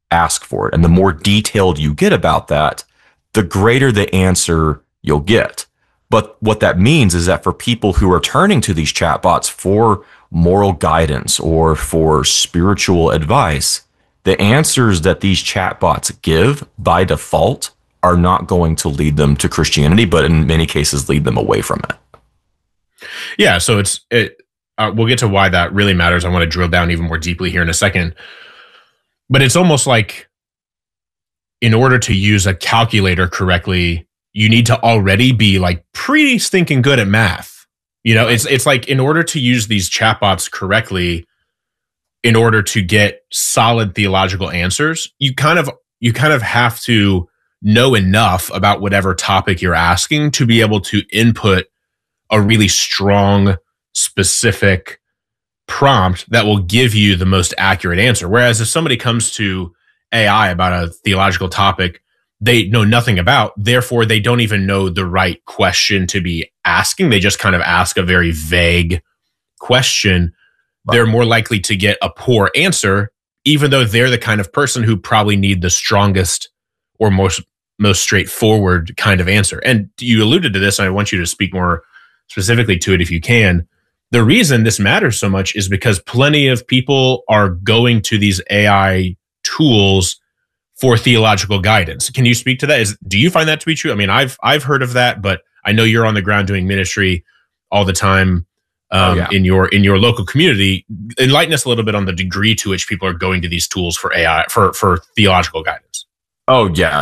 ask for it. And the more detailed you get about that, the greater the answer you'll get. But what that means is that for people who are turning to these chatbots for moral guidance or for spiritual advice, the answers that these chatbots give by default are not going to lead them to Christianity, but in many cases lead them away from it. Yeah, so we'll get to why that really matters. I want to drill down even more deeply here in a second. But it's almost like in order to use a calculator correctly, you need to already be like pretty stinking good at math. You know, it's like in order to use these chatbots correctly, in order to get solid theological answers, you kind of have to know enough about whatever topic you're asking to be able to input a really strong, specific prompt that will give you the most accurate answer. Whereas if somebody comes to AI about a theological topic they know nothing about, therefore they don't even know the right question to be asking. They just kind of ask a very vague question. Right. They're more likely to get a poor answer, even though they're the kind of person who probably need the strongest or most straightforward kind of answer. And you alluded to this, and I want you to speak more specifically to it if you can. The reason this matters so much is because plenty of people are going to these AI tools for theological guidance. Can you speak to that? Do you find that to be true? I mean, I've heard of that, but I know you're on the ground doing ministry all the time in your local community. Enlighten us a little bit on the degree to which people are going to these tools for AI for theological guidance. Oh yeah,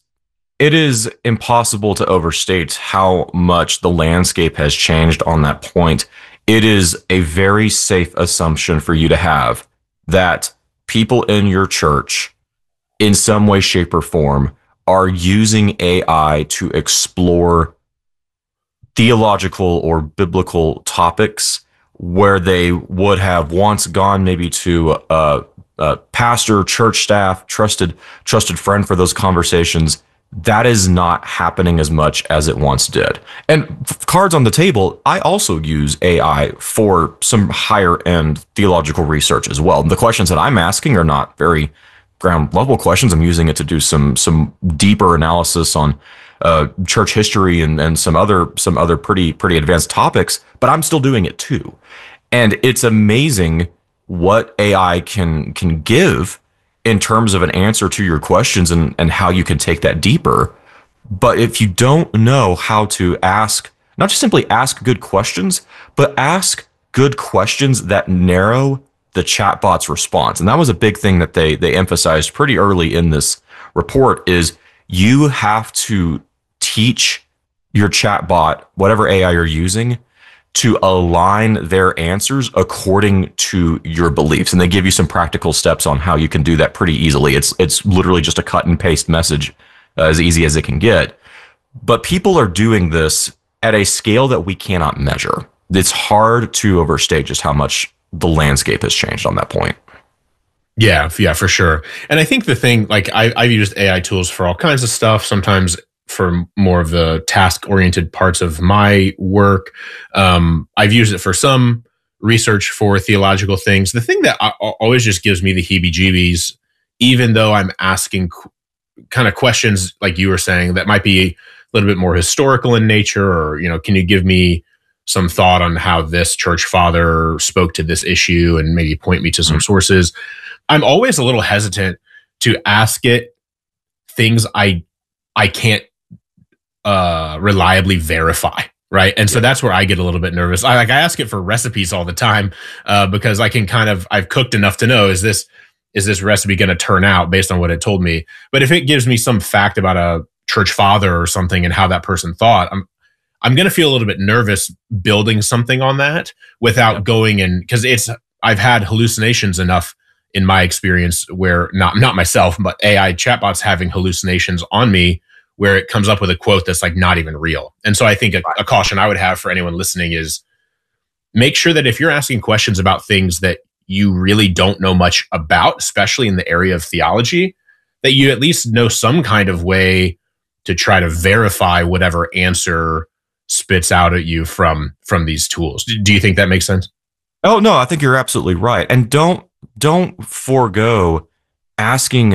it is impossible to overstate how much the landscape has changed on that point. It is a very safe assumption for you to have that people in your church, in some way, shape, or form, are using AI to explore theological or biblical topics where they would have once gone maybe to a pastor, church staff, trusted friend for those conversations. That is not happening as much as it once did. And cards on the table, I also use AI for some higher end theological research as well. The questions that I'm asking are not very ground level questions. I'm using it to do some deeper analysis on church history and some other pretty advanced topics, but I'm still doing it too. And it's amazing what AI can give in terms of an answer to your questions and how you can take that deeper. But if you don't know how to ask, not just simply ask good questions, but ask good questions that narrow the chatbot's response. And that was a big thing that they emphasized pretty early in this report is you have to teach your chatbot, whatever AI you're using, to align their answers according to your beliefs. And they give you some practical steps on how you can do that pretty easily. It's literally just a cut and paste message, as easy as it can get. But people are doing this at a scale that we cannot measure. It's hard to overstate just how much the landscape has changed on that point. Yeah, for sure. And I think the thing, like I've used AI tools for all kinds of stuff, sometimes for more of the task-oriented parts of my work. I've used it for some research for theological things. The thing that always just gives me the heebie-jeebies, even though I'm asking kind of questions like you were saying that might be a little bit more historical in nature, or, you know, can you give me some thought on how this church father spoke to this issue and maybe point me to some sources. I'm always a little hesitant to ask it things I can't reliably verify, right? And so that's where I get a little bit nervous. I ask it for recipes all the time because I can I've cooked enough to know, is this recipe going to turn out based on what it told me? But if it gives me some fact about a church father or something and how that person thought, I'm going to feel a little bit nervous building something on that without going in, because I've had hallucinations enough in my experience where not myself, but AI chatbots having hallucinations on me where it comes up with a quote that's like not even real. And so I think a caution I would have for anyone listening is make sure that if you're asking questions about things that you really don't know much about, especially in the area of theology, that you at least know some kind of way to try to verify whatever answer spits out at you from these tools. Do you think that makes sense? Oh, no, I think you're absolutely right. And don't forego asking